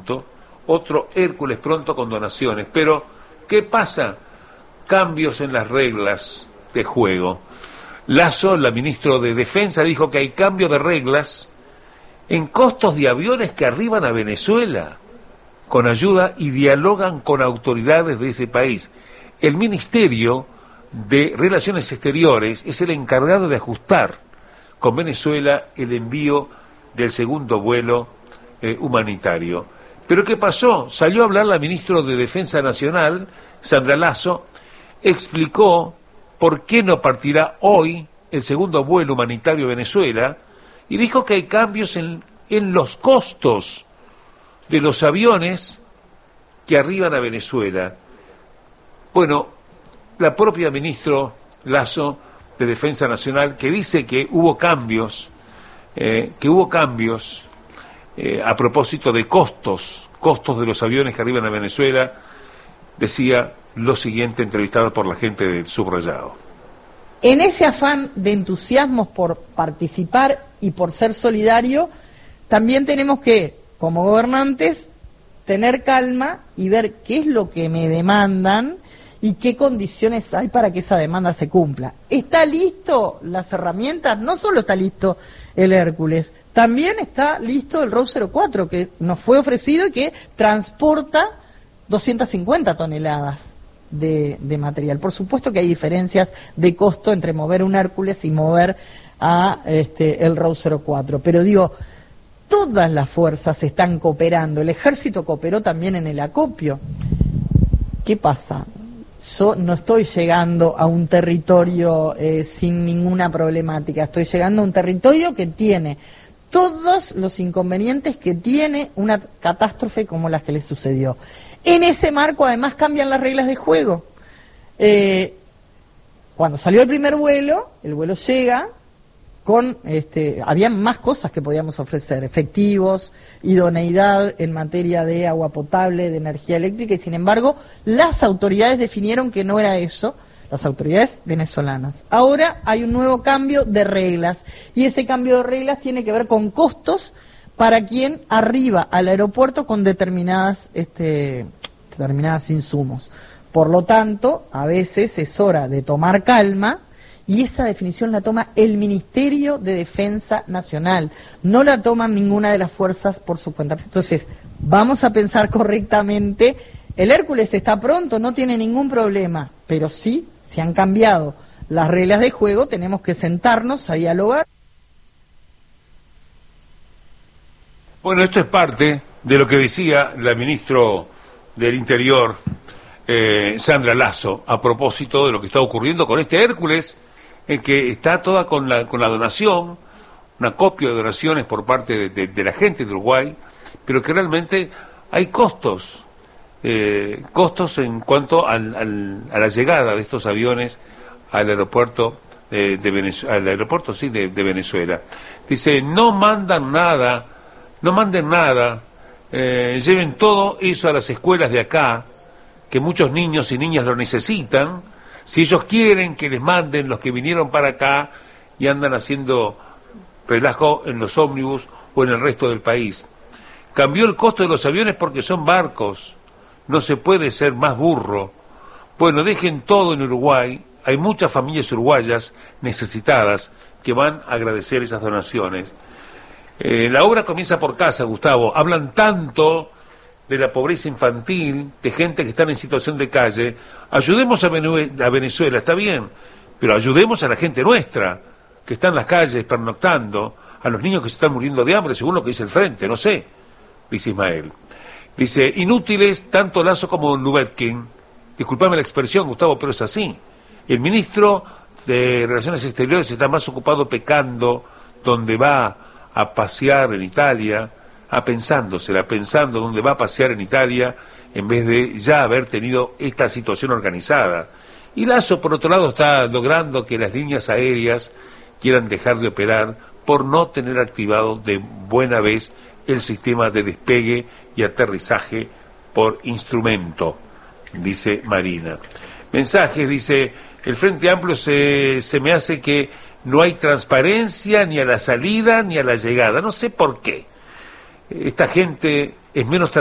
pronto, otro Hércules pronto con donaciones. Pero, ¿qué pasa? Cambios en las reglas de juego. Lasso, la ministra de Defensa, dijo que hay cambio de reglas en costos de aviones que arriban a Venezuela con ayuda y dialogan con autoridades de ese país. El Ministerio de Relaciones Exteriores es el encargado de ajustar con Venezuela el envío del segundo vuelo humanitario. Pero ¿qué pasó? Salió a hablar la ministra de Defensa Nacional, Sandra Lasso, explicó por qué no partirá hoy el segundo vuelo humanitario a Venezuela y dijo que hay cambios en los costos de los aviones que arriban a Venezuela. Bueno, la propia ministra Lasso de Defensa Nacional, que dice que hubo cambios a propósito de costos de los aviones que arriban a Venezuela, decía lo siguiente, entrevistada por la gente del Subrayado. En ese afán de entusiasmo por participar y por ser solidario, también tenemos que, como gobernantes, tener calma y ver qué es lo que me demandan y qué condiciones hay para que esa demanda se cumpla. ¿Está listo las herramientas? No solo está listo el Hércules, también está listo el Route 04, que nos fue ofrecido y que transporta 250 toneladas de material. Por supuesto que hay diferencias de costo entre mover un Hércules y mover a el Route 04, pero digo, todas las fuerzas están cooperando. El ejército cooperó también en el acopio. ¿Qué pasa? Yo no estoy llegando a un territorio sin ninguna problemática, estoy llegando a un territorio que tiene todos los inconvenientes que tiene una catástrofe como la que le sucedió. En ese marco, además, cambian las reglas de juego. Cuando salió el primer vuelo, el vuelo llega con, había más cosas que podíamos ofrecer, efectivos, idoneidad en materia de agua potable, de energía eléctrica, y sin embargo, las autoridades definieron que no era eso, las autoridades venezolanas. Ahora hay un nuevo cambio de reglas, y ese cambio de reglas tiene que ver con costos para quien arriba al aeropuerto con determinados insumos. Por lo tanto, a veces es hora de tomar calma, y esa definición la toma el Ministerio de Defensa Nacional, no la toman ninguna de las fuerzas por su cuenta. Entonces, vamos a pensar correctamente. El Hércules está pronto, no tiene ningún problema, pero sí, se han cambiado las reglas de juego, tenemos que sentarnos a dialogar. Bueno, esto es parte de lo que decía la ministra del Interior, Sandra Lasso, a propósito de lo que está ocurriendo con este Hércules, que está toda con la donación, un acopio de donaciones por parte de la gente de Uruguay, pero que realmente hay costos en cuanto a la llegada de estos aviones al aeropuerto de Venezuela. Dice, no manden nada, lleven todo eso a las escuelas de acá, que muchos niños y niñas lo necesitan. Si ellos quieren que les manden los que vinieron para acá y andan haciendo relajo en los ómnibus o en el resto del país. Cambió el costo de los aviones porque son barcos, no se puede ser más burro. Bueno, dejen todo en Uruguay, hay muchas familias uruguayas necesitadas que van a agradecer esas donaciones. La obra comienza por casa, Gustavo. Hablan tanto de la pobreza infantil, de gente que está en situación de calle. Ayudemos a Venezuela, está bien, pero ayudemos a la gente nuestra, que está en las calles pernoctando, a los niños que se están muriendo de hambre, según lo que dice el Frente, no sé, dice Ismael. Dice, inútiles tanto Lasso como Lubetkin, disculpame la expresión, Gustavo, pero es así. El ministro de Relaciones Exteriores está más ocupado pecando donde va a pasear en Italia, pensando dónde va a pasear en Italia, en vez de ya haber tenido esta situación organizada. Y Lasso, por otro lado, está logrando que las líneas aéreas quieran dejar de operar por no tener activado de buena vez el sistema de despegue y aterrizaje por instrumento, dice Marina. Mensajes, dice, el Frente Amplio se me hace que no hay transparencia ni a la salida ni a la llegada, no sé por qué. Esta gente es menos